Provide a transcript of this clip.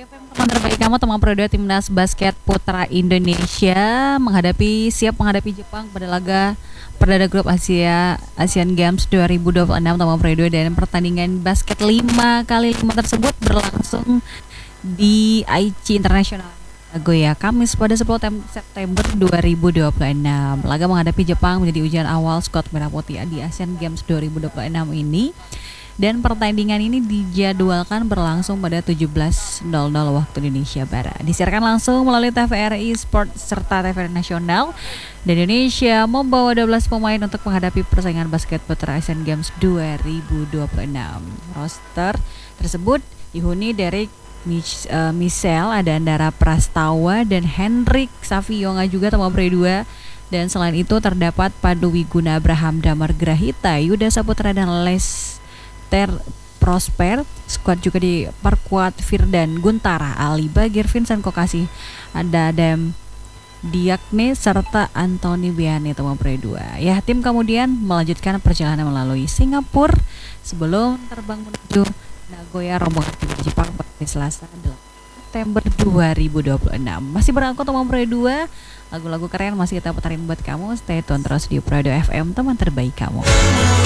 FM, teman terbaik kamu, teman Pro 2 Timnas Basket Putra Indonesia siap menghadapi Jepang pada laga perdana grup Asian Games 2026 teman Pro 2, dan pertandingan basket 5x5 tersebut berlangsung di Aichi International Nagoya Kamis pada 10 September 2026. Laga menghadapi Jepang menjadi ujian awal skuad Merah Putih di Asian Games 2026 ini. Dan pertandingan ini dijadwalkan berlangsung pada 17.00 waktu Indonesia Barat. Disiarkan langsung melalui TVRI Sport serta TVRI Nasional. Dan Indonesia membawa 12 pemain untuk menghadapi persaingan basket putra Asian Games 2026. Roster tersebut dihuni dari Michelle, ada Andara Prastawa dan Hendrik Savionga juga teman Pro 2. Dan selain itu terdapat Padu Wiguna Abraham Damar Grahita, Yuda Saputra dan Prosper. Skuad juga diperkuat Firdan Guntara, Ali Bagir, Vincent Kokasi, ada Adam Diakne serta Anthony Biani teman Pro 2. Ya, tim kemudian melanjutkan perjalanan melalui Singapura sebelum terbang menuju Nagoya, rombongan tim Jepang pada Selasa 8 September 2026. Masih berangkut teman Pro 2. Lagu-lagu keren masih kita putarin buat kamu. Stay tune terus di Pro 2 FM, teman terbaik kamu.